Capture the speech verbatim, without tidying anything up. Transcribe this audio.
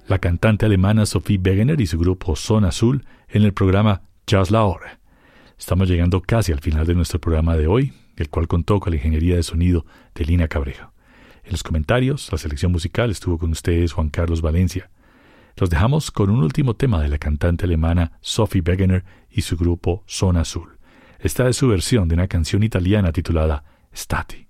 la cantante alemana Sophie Wegener y su grupo Zona Azul en el programa Jazz la Hora. Estamos llegando casi al final de nuestro programa de hoy, el cual contó con la ingeniería de sonido de Lina Cabrejo. En los comentarios, la selección musical estuvo con ustedes Juan Carlos Valencia. Los dejamos con un último tema de la cantante alemana Sophie Wegener y su grupo Zona Azul. Esta es su versión de una canción italiana titulada Stati.